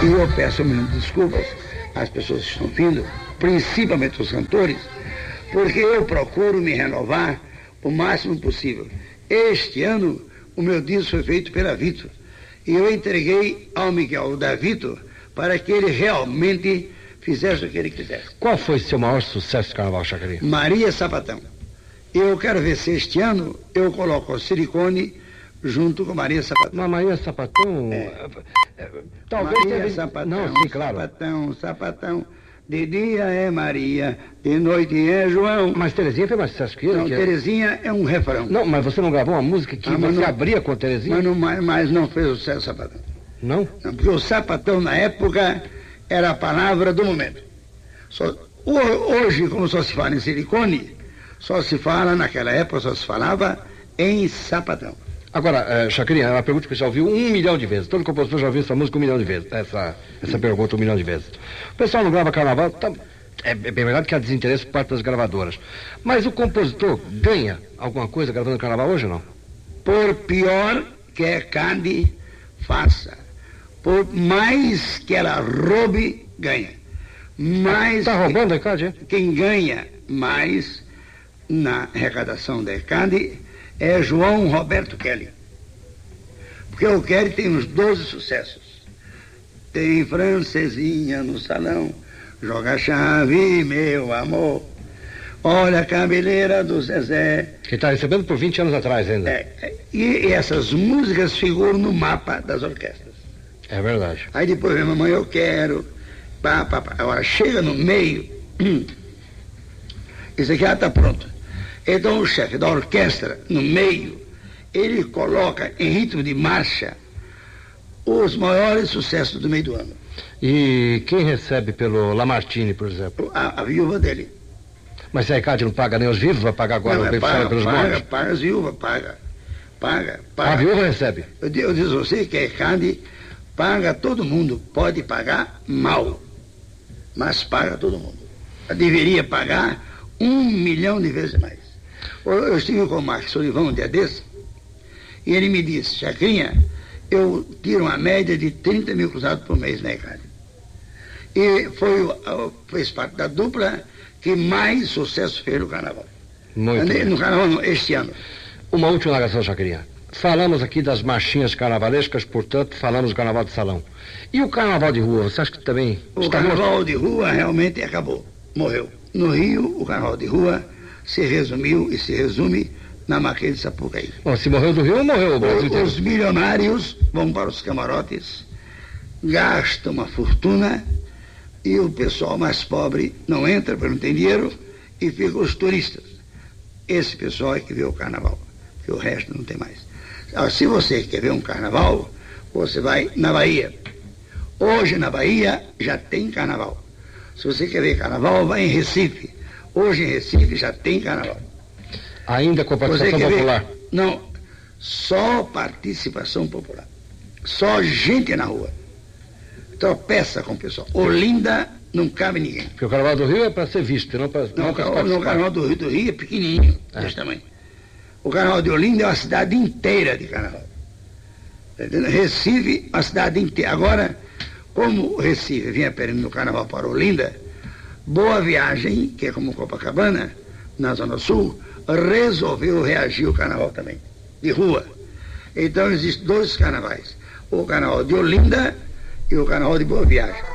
eu peço um minuto de desculpas às pessoas que estão vindo, principalmente os cantores, porque eu procuro me renovar o máximo possível. Este ano, o meu disco foi feito pela Vitor, e eu entreguei ao Miguel da Vitor para que ele realmente fizesse o que ele quisesse. Qual foi seu maior sucesso de carnaval, Chacrinha? Maria Sapatão. Eu quero ver se este ano eu coloco o Silicone junto com Maria Sapatão. Mas Maria Sapatão... Talvez Maria Sapatão, não, sim, claro. Sapatão, Sapatão. De dia é Maria, de noite é João. Mas Terezinha fez mais sucesso que ele. Não, Terezinha é um refrão. Não, mas você não gravou uma música que você abria com a Terezinha? Mas não fez o sucesso Sapatão. Não? Não, porque o Sapatão, na época, era a palavra do momento. Hoje, como só se fala em Silicone, só se fala, naquela época, só se falava em Sapatão. Agora, Chacrinha, é uma pergunta que você já ouviu 1 milhão de vezes. Todo compositor já ouviu essa música 1 milhão de vezes. Essa pergunta 1 milhão de vezes. O pessoal não grava carnaval, é bem verdade que há desinteresse por parte das gravadoras. Mas o compositor ganha alguma coisa gravando carnaval hoje ou não? Por pior que a ECAD faça, por mais que ela roube, ganha. Mas está roubando a ECAD, é? Quem ganha mais na arrecadação da ECAD é João Roberto Kelly. Porque o Kelly tem uns 12 sucessos. Tem Francesinha no salão, joga chave, meu amor. Olha a cabeleira do Zezé. Que está recebendo por 20 anos atrás ainda. E essas músicas figuram no mapa das orquestras. É verdade. Aí depois vem Mamãe Eu Quero. Pá. Agora chega no meio. Isso aqui já está pronto. Então o chefe da orquestra, no meio, ele coloca em ritmo de marcha os maiores sucessos do meio do ano. E quem recebe pelo Lamartine, por exemplo? A viúva dele. Mas se a ECAD não paga nem os vivos, vai pagar agora o beneficiário pelos mortos? Paga as viúvas, paga. A viúva recebe? Eu disse a você que a ECAD paga todo mundo, pode pagar mal, mas paga todo mundo. Ela deveria pagar 1 milhão de vezes mais. Eu estive com o Marcos Olivão um dia desse, e ele me disse: Chacrinha, eu tiro uma média de 30 mil cruzados por mês na ECAD. E fez parte da dupla que mais sucesso fez no carnaval. Muito bem. No carnaval não, este ano. Uma última ligação, Chacrinha. Falamos aqui das marchinhas carnavalescas, portanto, falamos do carnaval de salão. E o carnaval de rua, você acha que também O carnaval de rua realmente acabou, morreu. No Rio, o carnaval de rua se resumiu e se resume na Marquês de Sapucaí. Bom, se morreu do Rio, morreu o Brasil inteiro. Os milionários vão para os camarotes, gastam uma fortuna, e o pessoal mais pobre não entra porque não tem dinheiro, e ficam os turistas. Esse pessoal é que vê o carnaval, porque o resto não tem mais. Se você quer ver um carnaval, você vai na Bahia. Hoje na Bahia já tem carnaval. Se você quer ver carnaval, vai em Recife. Hoje em Recife já tem carnaval. Ainda com participação popular? Não, só participação popular. Só gente na rua. Tropeça com o pessoal. Olinda não cabe ninguém. Porque o carnaval do Rio é para ser visto, não para participar. O carnaval do Rio é pequenininho, desse tamanho. O carnaval de Olinda é uma cidade inteira de carnaval. Recife, uma cidade inteira. Agora, como o Recife vinha perdendo no carnaval para Olinda, Boa Viagem, que é como Copacabana, na Zona Sul, resolveu reagir ao carnaval também, de rua. Então existem 2 carnavais, o carnaval de Olinda e o carnaval de Boa Viagem.